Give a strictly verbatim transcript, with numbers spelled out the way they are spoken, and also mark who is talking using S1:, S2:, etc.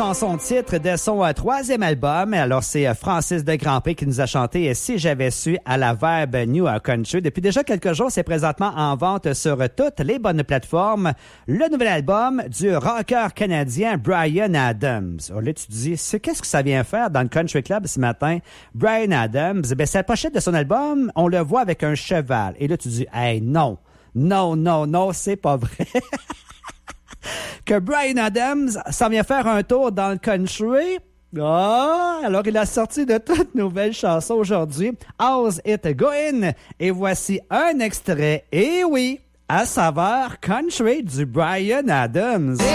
S1: chanson titre de son euh, troisième album. Alors, c'est euh, Francis de Grandpré qui nous a chanté euh, « Si j'avais su » à la Verbe New Country. Depuis déjà quelques jours, c'est présentement en vente sur toutes les bonnes plateformes. Le nouvel album du rocker canadien Bryan Adams. Alors là, tu te dis, c'est qu'est-ce que ça vient faire dans le Country Club ce matin? Bryan Adams, ben, c'est la pochette de son album. On le voit avec un cheval. Et là, tu te dis, hey, non, non, non, non, c'est pas vrai. Que Bryan Adams s'en vient faire un tour dans le country. Ah, alors il a sorti de toute nouvelle chanson aujourd'hui. How's it going? Et voici un extrait. Et oui, à saveur country du Bryan Adams.